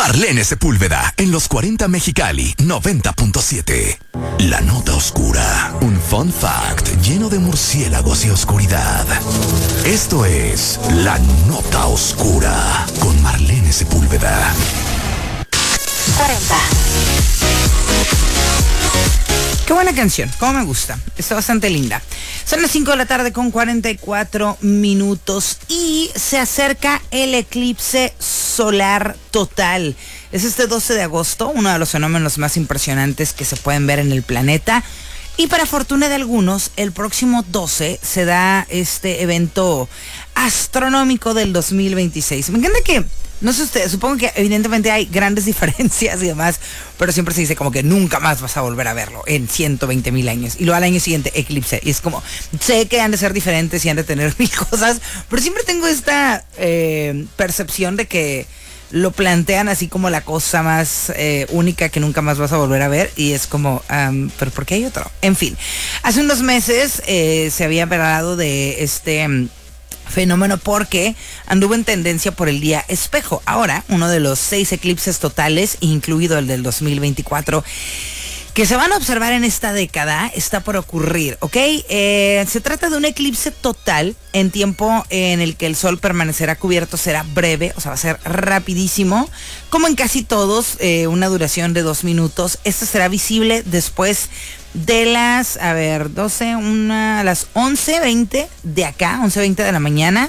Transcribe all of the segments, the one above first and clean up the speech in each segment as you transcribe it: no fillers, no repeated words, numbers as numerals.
Marlene Sepúlveda en los 40 Mexicali 90.7. La nota oscura. Un fun fact lleno de murciélagos y oscuridad. Esto es La Nota Oscura con Marlene Sepúlveda. 40. Qué buena canción, cómo me gusta, está bastante linda. Son las 5 de la tarde con 44 minutos y se acerca el eclipse solar total. Es este 12 de agosto, uno de los fenómenos más impresionantes que se pueden ver en el planeta. Y para fortuna de algunos, el próximo 12 se da este evento astronómico del 2026. Me encanta que, no sé ustedes, supongo que evidentemente hay grandes diferencias y demás, pero siempre se dice como que nunca más vas a volver a verlo en 120,000 años. Y luego al año siguiente, eclipse. Y es como, sé que han de ser diferentes y han de tener mil cosas, pero siempre tengo esta percepción de que lo plantean así como la cosa más única que nunca más vas a volver a ver, y es como, ¿pero por qué hay otro? En fin, hace unos meses se había hablado de este fenómeno porque anduvo en tendencia por el día espejo. Ahora, uno de los 6 eclipses totales, incluido el del 2024, que se van a observar en esta década, está por ocurrir, ¿ok? Se trata de un eclipse total en tiempo en el que el sol permanecerá cubierto, será breve, o sea, va a ser rapidísimo, como en casi todos, una duración de 2 minutos. Este será visible después de las, a las 11:20 de acá, 11:20 de la mañana.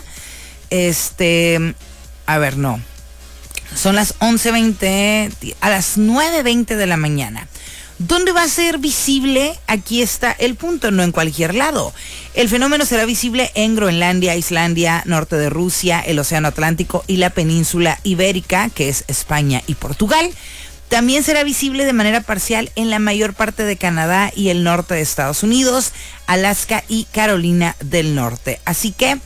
Son las 11:20, a las 9:20 de la mañana. ¿Dónde va a ser visible? Aquí está el punto, no en cualquier lado. El fenómeno será visible en Groenlandia, Islandia, norte de Rusia, el Océano Atlántico y la península ibérica, que es España y Portugal. También será visible de manera parcial en la mayor parte de Canadá y el norte de Estados Unidos, Alaska y Carolina del Norte. Así que,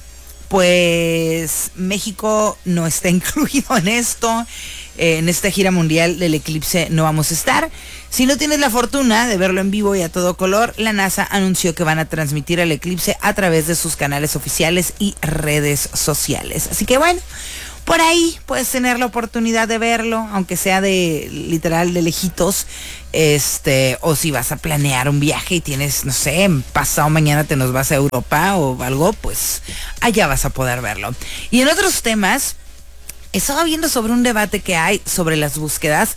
pues, México no está incluido en esto. En esta gira mundial del eclipse no vamos a estar. Si no tienes la fortuna de verlo en vivo y a todo color, la NASA anunció que van a transmitir el eclipse a través de sus canales oficiales y redes sociales. Así que bueno, por ahí puedes tener la oportunidad de verlo, aunque sea de literal de lejitos. O si vas a planear un viaje y tienes, no sé, pasado mañana te nos vas a Europa o algo, pues allá vas a poder verlo. Y en otros temas, estaba viendo sobre un debate que hay sobre las búsquedas.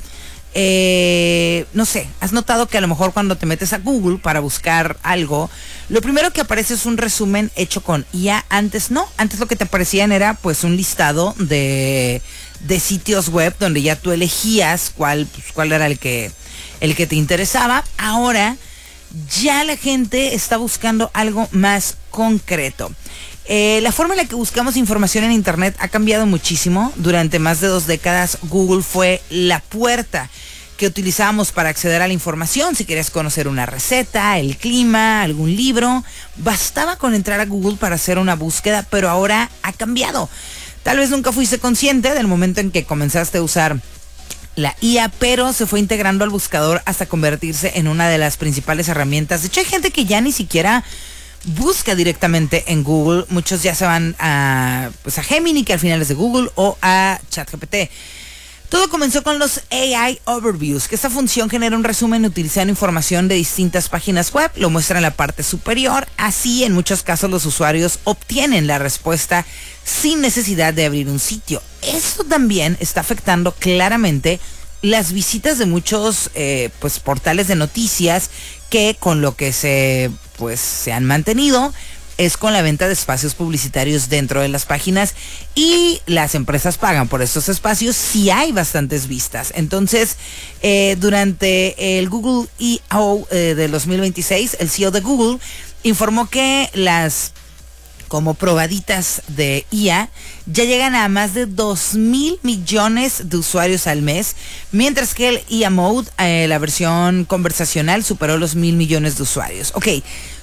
No sé, has notado que a lo mejor cuando te metes a Google para buscar algo, lo primero que aparece es un resumen hecho con IA. Antes no, antes lo que te aparecían era pues un listado de sitios web donde ya tú elegías cuál era el que te interesaba. Ahora ya la gente está buscando algo más concreto. La forma en la que buscamos información en internet ha cambiado muchísimo. Durante más de 2 décadas, Google fue la puerta que utilizábamos para acceder a la información. Si querías conocer una receta, el clima, algún libro, bastaba con entrar a Google para hacer una búsqueda, pero ahora ha cambiado. Tal vez nunca fuiste consciente del momento en que comenzaste a usar la IA, pero se fue integrando al buscador hasta convertirse en una de las principales herramientas. De hecho, hay gente que ya ni siquiera busca directamente en Google. Muchos ya se van a Gemini, que al final es de Google, o a ChatGPT. Todo comenzó con los AI Overviews, que esta función genera un resumen utilizando información de distintas páginas web, lo muestra en la parte superior. Así, en muchos casos, los usuarios obtienen la respuesta sin necesidad de abrir un sitio. Esto también está afectando claramente las visitas de muchos portales de noticias, que con lo que se han mantenido es con la venta de espacios publicitarios dentro de las páginas, y las empresas pagan por estos espacios si hay bastantes vistas. Entonces, durante el Google I.O. del 2026, el CEO de Google informó que las como probaditas de IA ya llegan a más de 2,000 millones de usuarios al mes, mientras que el IA Mode, la versión conversacional, superó los 1,000 millones de usuarios. Ok,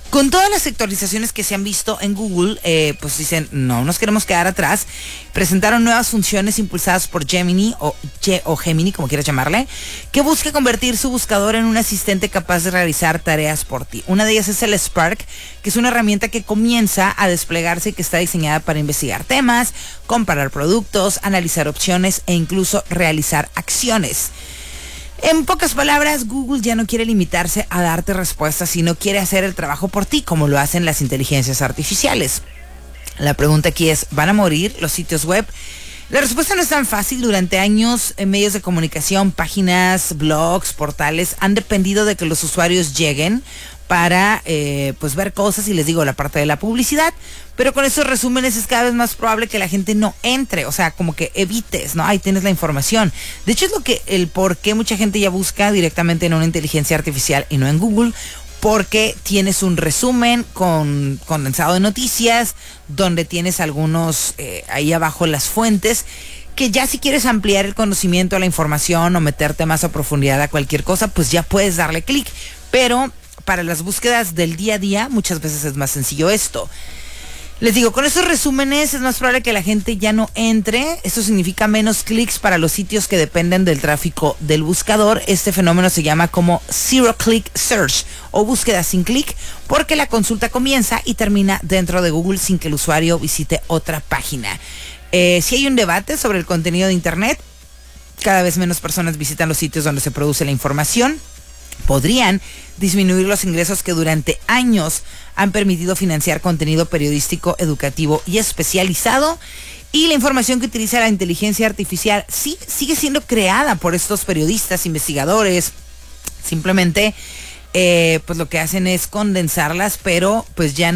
Con todas las actualizaciones que se han visto en Google, pues dicen, no nos queremos quedar atrás. Presentaron nuevas funciones impulsadas por Gemini o Gemini, como quieras llamarle, que busca convertir su buscador en un asistente capaz de realizar tareas por ti. Una de ellas es el Spark, que es una herramienta que comienza a desplegarse y que está diseñada para investigar temas, comparar productos, analizar opciones e incluso realizar acciones. En pocas palabras, Google ya no quiere limitarse a darte respuestas, sino quiere hacer el trabajo por ti, como lo hacen las inteligencias artificiales. La pregunta aquí es, ¿van a morir los sitios web? La respuesta no es tan fácil. Durante años, en medios de comunicación, páginas, blogs, portales, han dependido de que los usuarios lleguen para pues ver cosas, y les digo, la parte de la publicidad, pero con esos resúmenes es cada vez más probable que la gente no entre, o sea, como que evites, ¿no? Ahí tienes la información. De hecho, es el por qué mucha gente ya busca directamente en una inteligencia artificial y no en Google, porque tienes un resumen condensado de noticias, donde tienes algunos ahí abajo las fuentes, que ya si quieres ampliar el conocimiento, la información o meterte más a profundidad a cualquier cosa, pues ya puedes darle clic, pero para las búsquedas del día a día muchas veces es más sencillo esto. Les digo, con esos resúmenes es más probable que la gente ya no entre. Esto significa menos clics para los sitios que dependen del tráfico del buscador. Este fenómeno se llama como Zero Click Search o búsqueda sin clic, porque la consulta comienza y termina dentro de Google sin que el usuario visite otra página. Si hay un debate sobre el contenido de Internet, cada vez menos personas visitan los sitios donde se produce la información. Podrían disminuir los ingresos que durante años han permitido financiar contenido periodístico, educativo y especializado. Y la información que utiliza la inteligencia artificial sí sigue siendo creada por estos periodistas, investigadores. Simplemente pues lo que hacen es condensarlas, pero pues ya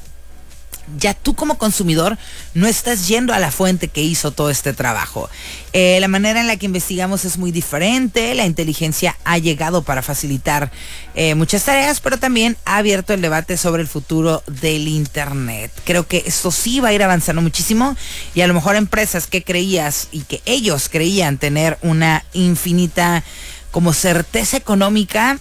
tú como consumidor no estás yendo a la fuente que hizo todo este trabajo. La manera en la que investigamos es muy diferente. La inteligencia ha llegado para facilitar muchas tareas, pero también ha abierto el debate sobre el futuro del Internet. Creo que esto sí va a ir avanzando muchísimo, y a lo mejor empresas que creías y que ellos creían tener una infinita como certeza económica,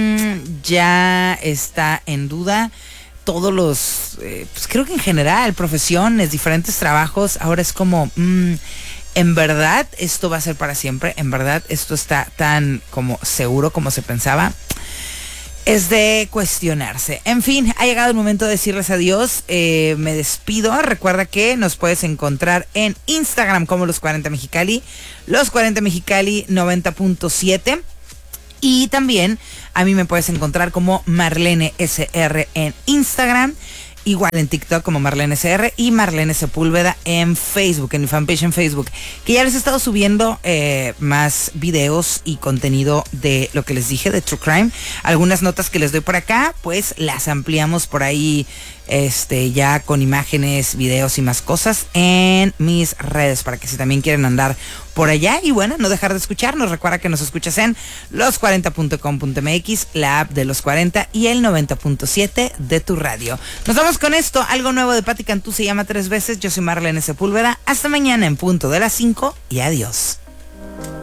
ya está en duda. Todos los, pues creo que en general, profesiones, diferentes trabajos, ahora es como, en verdad esto va a ser para siempre, en verdad esto está tan como seguro como se pensaba. Es de cuestionarse. En fin, ha llegado el momento de decirles adiós. Me despido. Recuerda que nos puedes encontrar en Instagram como Los 40 Mexicali, Los 40 Mexicali 90.7. Y también a mí me puedes encontrar como Marlene SR en Instagram, igual en TikTok como Marlene SR, y Marlene Sepúlveda en Facebook, en mi fanpage en Facebook, que ya les he estado subiendo más videos y contenido de lo que les dije de True Crime. Algunas notas que les doy por acá, pues las ampliamos por ahí ya con imágenes, videos y más cosas en mis redes, para que si también quieren andar por allá y bueno, no dejar de escucharnos. Recuerda que nos escuchas en los40.com.mx, la app de Los 40 y el 90.7 de tu radio. Nos vamos con esto, algo nuevo de Patti Cantú, se llama 3 veces. Yo soy Marlene Sepúlveda. Hasta mañana en punto de las 5 y adiós.